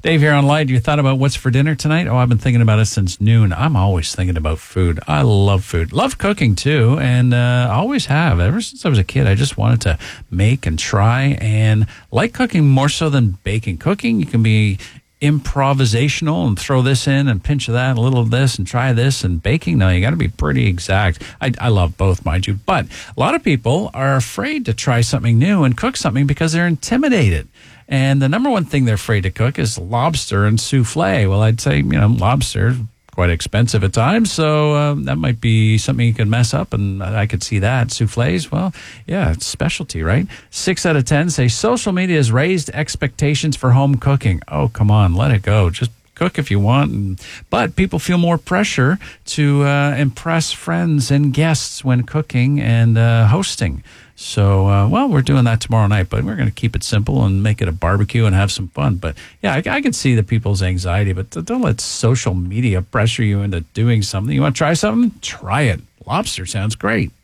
Dave here on Light. You thought about what's for dinner tonight? Oh, I've been thinking about it since noon. I'm always thinking about food. I love food. Love cooking, too, and always have. Ever since I was a kid, I just wanted to make and try, and like cooking more so than baking. Cooking, you can be improvisational and throw this in and pinch of that, a little of this and try this. And baking, no, you got to be pretty exact. I love both, mind you. But a lot of people are afraid to try something new and cook something because they're intimidated. And the number one thing they're afraid to cook is lobster and souffle. Well, I'd say, lobster quite expensive at times, so that might be something you could mess up, and I could see that. Souffles, well, yeah, it's specialty, right? 6 out of 10 say social media has raised expectations for home cooking. Oh, come on, let it go. Just cook if you want. But people feel more pressure to impress friends and guests when cooking and hosting. So, we're doing that tomorrow night, but we're going to keep it simple and make it a barbecue and have some fun. But, yeah, I can see the people's anxiety, but don't let social media pressure you into doing something. You want to try something? Try it. Lobster sounds great.